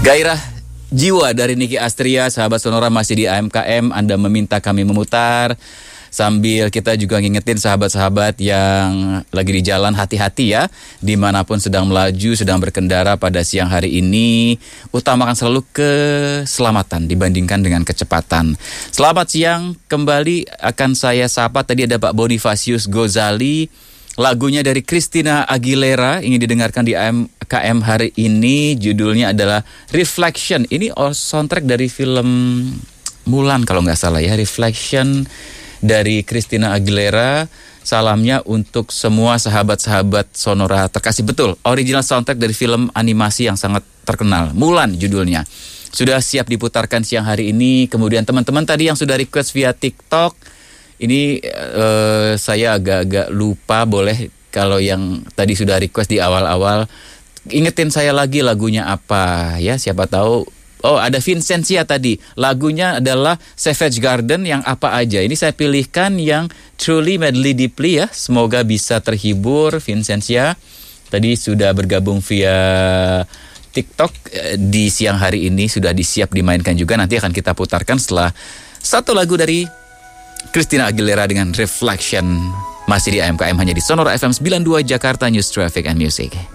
Gairah Jiwa dari Niki Astria, sahabat Sonora masih di AMKM. Anda meminta kami memutar sambil kita juga ngingetin sahabat-sahabat yang lagi di jalan, hati-hati ya. Dimanapun sedang melaju, sedang berkendara pada siang hari ini, utamakan selalu keselamatan dibandingkan dengan kecepatan. Selamat siang, kembali akan saya sapa. Tadi ada Pak Bonifasius Gozali. Lagunya dari Christina Aguilera ingin didengarkan di AMKM hari ini. Judulnya adalah Reflection. Ini soundtrack dari film Mulan kalau nggak salah ya. Reflection dari Christina Aguilera. Salamnya untuk semua sahabat-sahabat Sonora terkasih. Betul, original soundtrack dari film animasi yang sangat terkenal. Mulan judulnya. Sudah siap diputarkan siang hari ini. Kemudian teman-teman tadi yang sudah request via TikTok, ini saya agak-agak lupa, boleh kalau yang tadi sudah request di awal-awal ingetin saya lagi lagunya apa ya, siapa tahu. Oh, ada Vincentia tadi, lagunya adalah Savage Garden yang apa aja. Ini saya pilihkan yang Truly Madly Deeply ya, semoga bisa terhibur. Vincentia tadi sudah bergabung via TikTok di siang hari ini, sudah disiap dimainkan juga. Nanti akan kita putarkan setelah satu lagu dari Christina Aguilera dengan Reflection. Masih di AMKM hanya di Sonora FM 92 Jakarta, News Traffic and Music.